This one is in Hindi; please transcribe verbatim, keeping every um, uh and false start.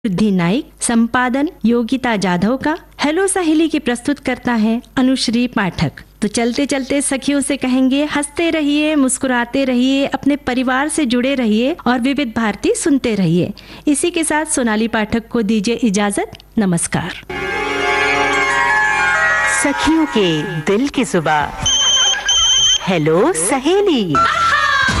रिद्धि नाइक, संपादन योगिता जाधव का। हेलो सहेली की प्रस्तुत करता है अनुश्री पाठक। तो चलते चलते सखियों से कहेंगे, हंसते रहिए, मुस्कुराते रहिए, अपने परिवार से जुड़े रहिए और विविध भारती सुनते रहिए। इसी के साथ सोनाली पाठक को दीजिए इजाजत। नमस्कार। सखियों के दिल की जुबान, हेलो सहेली।